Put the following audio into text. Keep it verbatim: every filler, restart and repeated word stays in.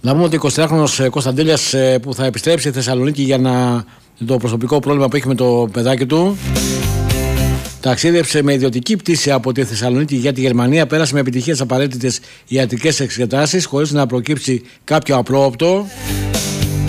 Να πούμε ότι ο εικοσιτριάχρονος Κωνσταντέλιας που θα επιστρέψει στη Θεσσαλονίκη για να... το προσωπικό πρόβλημα που έχει με το παιδάκι του, ταξίδεψε με ιδιωτική πτήση από τη Θεσσαλονίκη για τη Γερμανία, πέρασε με επιτυχία τις απαραίτητες ιατρικές εξετάσεις χωρίς να προκύψει κάποιο απρόοπτο.